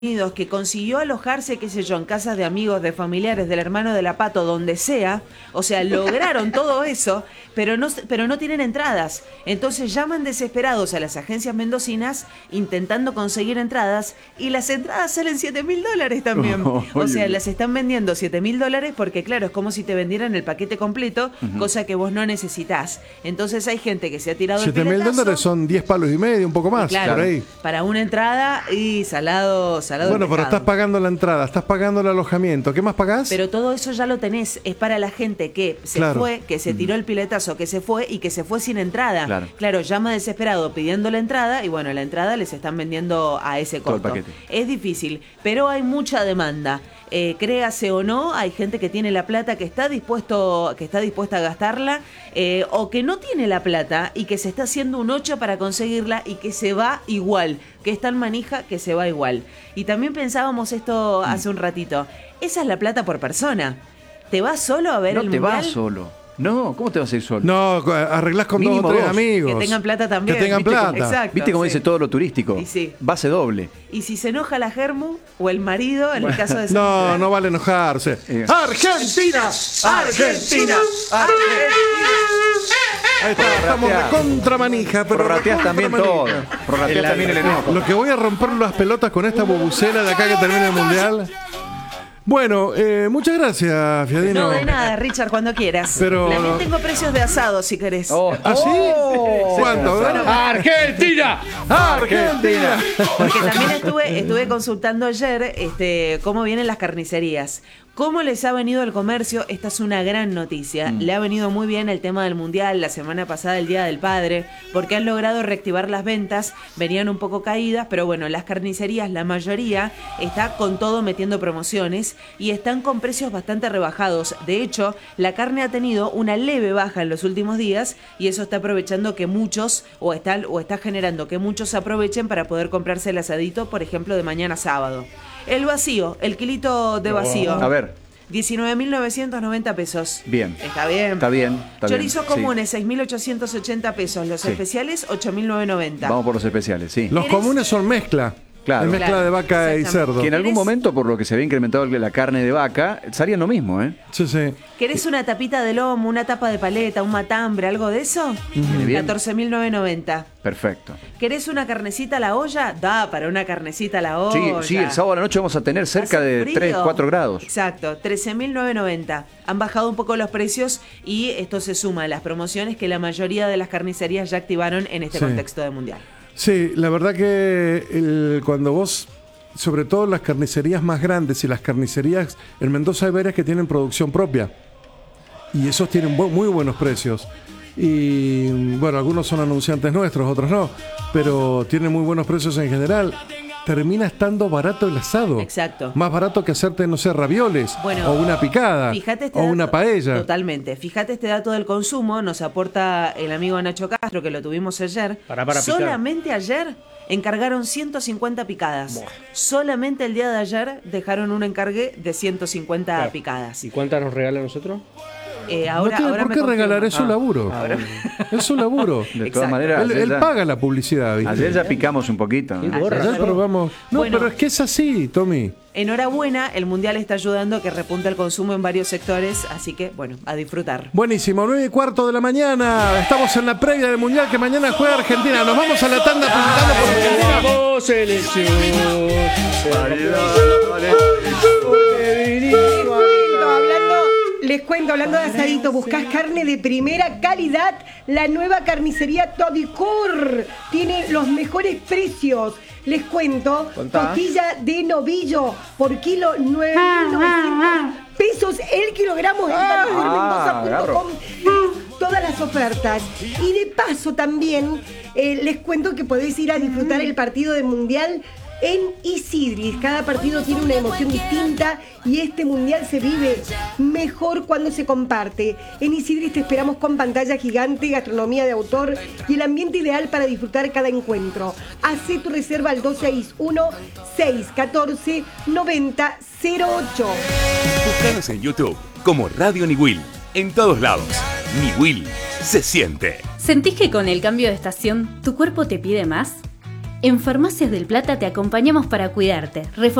Unidos, que consiguió alojarse, qué sé yo, en casas de amigos, de familiares, del hermano de la Pato, donde sea, o sea, lograron todo eso, pero no tienen entradas. Entonces llaman desesperados a las agencias mendocinas intentando conseguir entradas, y las entradas salen $7.000 también. O sea, las están vendiendo $7.000 porque, claro, es como si te vendieran el paquete completo, cosa que vos no necesitás. Entonces hay gente que se ha tirado el piletazo. $7.000 son 10 palos y medio, un poco más, claro, por ahí. Para una entrada y salado. Bueno, pero estás pagando la entrada, estás pagando el alojamiento. ¿Qué más pagás? Pero todo eso ya lo tenés. Es para la gente que se fue, que se tiró el piletazo, que se fue y que se fue sin entrada. Claro, llama desesperado pidiendo la entrada y bueno, la entrada les están vendiendo a ese costo. Es difícil, pero hay mucha demanda. Créase o no, hay gente que tiene la plata, que está dispuesta a gastarla, o que no tiene la plata y que se está haciendo un 8 para conseguirla y que se va igual, que es tan manija que se va igual. Y también pensábamos esto hace un ratito, esa es la plata por persona. ¿Te vas solo a ver el mundial? No te vas solo. No, ¿cómo te vas a ir solo? No, arreglás con mínimo 2 o 3 amigos. Que tengan plata también. Que tengan plata. Exacto. ¿Viste cómo dice todo lo turístico? Y sí. Base doble. Y si se enoja la Germu o el marido, en el caso de... No vale enojarse. ¡Argentina! ¡Argentina! Ahí está, estamos de contramanija. Pero prorrateás también todo. Prorrateás también el enojo. Lo que voy a romper las pelotas con esta bubucela de acá que termine el mundial. Bueno, muchas gracias, Fiadino. No, de nada, Richard, cuando quieras. Pero también tengo precios de asado, si querés. ¿Ah, sí? ¿Cuánto? Bueno, ¡Argentina! ¡Argentina! Porque también estuve consultando ayer cómo vienen las carnicerías. ¿Cómo les ha venido el comercio? Esta es una gran noticia. Le ha venido muy bien el tema del Mundial, la semana pasada el Día del Padre, porque han logrado reactivar las ventas, venían un poco caídas, pero bueno, las carnicerías, la mayoría, está con todo metiendo promociones y están con precios bastante rebajados. De hecho, la carne ha tenido una leve baja en los últimos días y eso está aprovechando que muchos, o está generando que muchos aprovechen para poder comprarse el asadito, por ejemplo, de mañana sábado. El vacío, el kilito de vacío. A ver. 19.990 pesos. Bien. Está bien. Está bien. Chorizos comunes, 6.880 pesos. Los especiales, 8.990. Vamos por los especiales, sí. Los comunes son mezcla. Claro. Es mezcla de vaca y cerdo. Que en algún momento, por lo que se había incrementado la carne de vaca, salía lo mismo, ¿eh? Sí, sí. ¿Querés una tapita de lomo, una tapa de paleta, un matambre, algo de eso? 14.990. Perfecto. ¿Querés una carnecita a la olla? Da para una carnecita a la olla. Sí, el sábado a la noche vamos a tener cerca de 3, 4 grados. Exacto, 13.990. Han bajado un poco los precios y esto se suma a las promociones que la mayoría de las carnicerías ya activaron en este contexto de mundial. Sí, la verdad que cuando vos, sobre todo las carnicerías más grandes y las carnicerías, en Mendoza hay varias que tienen producción propia y esos tienen muy buenos precios. Y bueno, algunos son anunciantes nuestros, otros no, pero tienen muy buenos precios en general. Termina estando barato el asado. Exacto. Más barato que hacerte, no sé, ravioles, o una picada, o una paella. Totalmente. Fíjate este dato del consumo, nos aporta el amigo Nacho Castro, que lo tuvimos ayer. Solamente picar. Ayer encargaron 150 picadas. Buah. Solamente el día de ayer dejaron un encargue de 150 picadas. ¿Y cuántas nos regala a nosotros? Ahora ¿Por qué regalar? Es su laburo. Es su laburo. De todas maneras, él paga la publicidad, ¿viste? Ayer ya picamos un poquito. Ayer probamos. No, bueno, pero es que es así, Tommy. Enhorabuena, el Mundial está ayudando a que repunte el consumo en varios sectores, así que, bueno, a disfrutar. Buenísimo, 9:15 de la mañana. Estamos en la previa del Mundial que mañana juega Argentina. Nos vamos a la tanda apuntando por Argentina. ¡Vamos, selección! Les cuento, hablando de asadito, buscás carne de primera calidad, la nueva carnicería Todicur tiene los mejores precios. Les cuento, costilla de novillo por kilo 9.900 pesos el kilogramo en Mendoza.com. Todas las ofertas. Y de paso también les cuento que podéis ir a disfrutar el partido del Mundial en Isidris. Cada partido tiene una emoción distinta y este mundial se vive mejor cuando se comparte. En Isidris te esperamos con pantalla gigante, gastronomía de autor y el ambiente ideal para disfrutar cada encuentro. Hacé tu reserva al 261-614-9008. Búscanos en YouTube como Radio Niwil. En todos lados. Niwil se siente. ¿Sentís que con el cambio de estación tu cuerpo te pide más? En Farmacias del Plata te acompañamos para cuidarte.